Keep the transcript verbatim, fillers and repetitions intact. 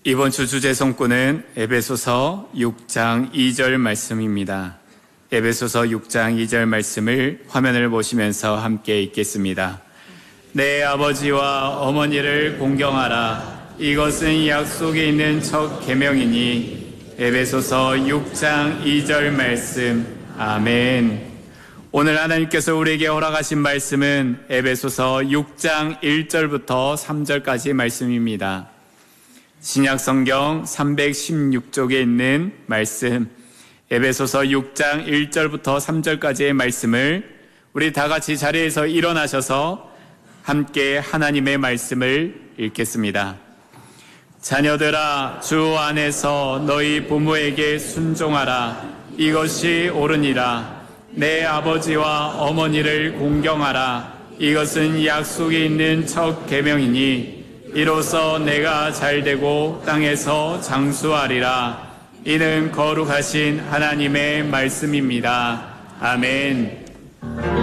이번 주 주제 성구는 에베소서 육 장 이 절 말씀입니다. 에베소서 육 장 이 절 말씀을 화면을 보시면서 함께 읽겠습니다. 내 아버지와 어머니를 공경하라. 이것은 약속에 있는 첫 계명이니. 에베소서 육 장 이 절 말씀. 아멘. 오늘 하나님께서 우리에게 허락하신 말씀은 에베소서 육 장 일 절부터 삼 절까지 말씀입니다. 신약성경 삼백십육 쪽에 있는 말씀, 에베소서 육 장 일 절부터 삼 절까지의 말씀을 우리 다 같이 자리에서 일어나셔서 함께 하나님의 말씀을 읽겠습니다. 자녀들아, 주 안에서 너희 부모에게 순종하라. 이것이 옳으니라. 내 아버지와 어머니를 공경하라. 이것은 약속이 있는 첫 계명이니. 이로써 내가 잘되고 땅에서 장수하리라. 이는 거룩하신 하나님의 말씀입니다. 아멘.